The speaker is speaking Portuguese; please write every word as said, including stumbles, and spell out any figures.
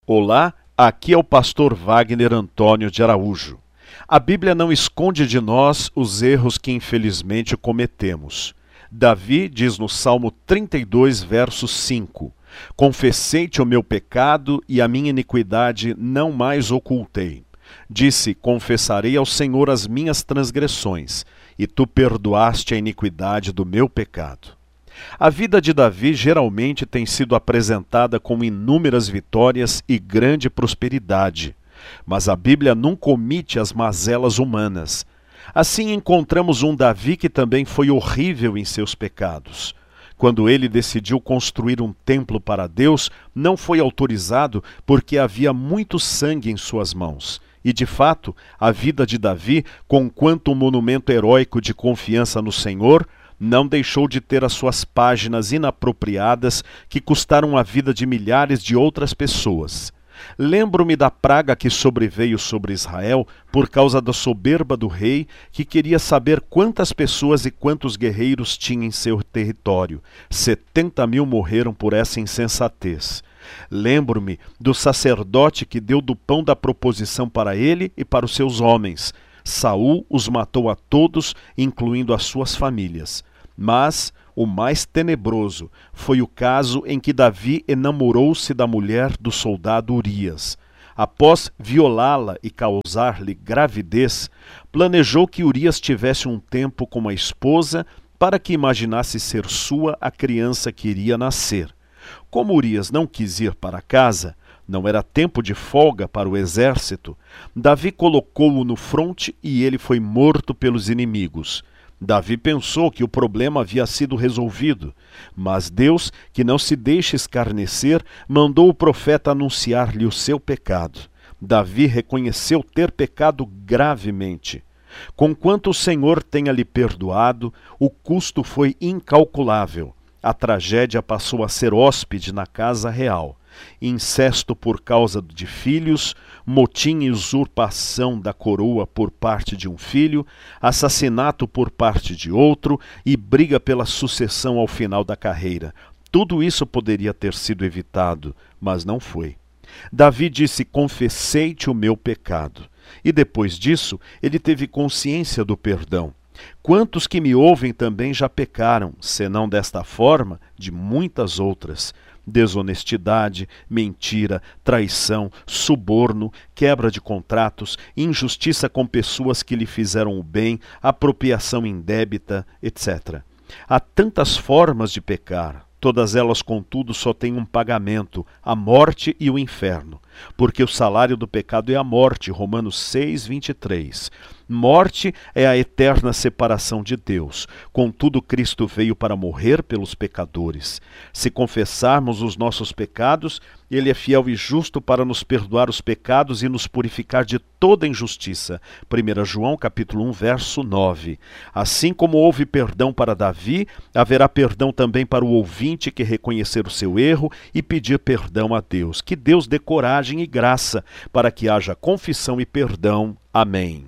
Olá, aqui é o pastor Wagner Antônio de Araújo. A Bíblia não esconde de nós os erros que infelizmente cometemos. Davi diz no Salmo trinta e dois, verso cinco: Confessei-te o meu pecado e a minha iniquidade não mais ocultei. Disse: confessarei ao Senhor as minhas transgressões, e tu perdoaste a iniquidade do meu pecado. A vida de Davi geralmente tem sido apresentada com inúmeras vitórias e grande prosperidade, mas a Bíblia nunca omite as mazelas humanas. Assim encontramos um Davi que também foi horrível em seus pecados. Quando ele decidiu construir um templo para Deus, não foi autorizado porque havia muito sangue em suas mãos. E, de fato, a vida de Davi, conquanto um monumento heróico de confiança no Senhor, não deixou de ter as suas páginas inapropriadas que custaram a vida de milhares de outras pessoas. Lembro-me da praga que sobreveio sobre Israel por causa da soberba do rei, que queria saber quantas pessoas e quantos guerreiros tinha em seu território. Setenta mil morreram por essa insensatez. Lembro-me do sacerdote que deu do pão da proposição para ele e para os seus homens. Saul os matou a todos, incluindo as suas famílias. Mas o mais tenebroso foi o caso em que Davi enamorou-se da mulher do soldado Urias. Após violá-la e causar-lhe gravidez, planejou que Urias tivesse um tempo com a esposa para que imaginasse ser sua a criança que iria nascer. Como Urias não quis ir para casa, não era tempo de folga para o exército, Davi colocou-o no fronte e ele foi morto pelos inimigos. Davi pensou que o problema havia sido resolvido, mas Deus, que não se deixa escarnecer, mandou o profeta anunciar-lhe o seu pecado. Davi reconheceu ter pecado gravemente. Conquanto o Senhor tenha lhe perdoado, o custo foi incalculável. A tragédia passou a ser hóspede na casa real. Incesto por causa de filhos, motim e usurpação da coroa por parte de um filho, assassinato por parte de outro e briga pela sucessão ao final da carreira. Tudo isso poderia ter sido evitado, mas não foi. Davi disse: confessei-te o meu pecado. E depois disso, ele teve consciência do perdão. Quantos que me ouvem também já pecaram, senão desta forma, de muitas outras: desonestidade, mentira, traição, suborno, quebra de contratos, injustiça com pessoas que lhe fizeram o bem, apropriação indébita, etcétera. Há tantas formas de pecar. Todas elas, contudo, só têm um pagamento, a morte e o inferno. Porque o salário do pecado é a morte, Romanos seis, vinte e três. Morte é a eterna separação de Deus. Contudo, Cristo veio para morrer pelos pecadores. Se confessarmos os nossos pecados, Ele é fiel e justo para nos perdoar os pecados e nos purificar de toda injustiça. primeiro João, capítulo um, verso nove. Assim como houve perdão para Davi, haverá perdão também para o ouvinte que reconhecer o seu erro e pedir perdão a Deus. Que Deus dê coragem e graça para que haja confissão e perdão. Amém.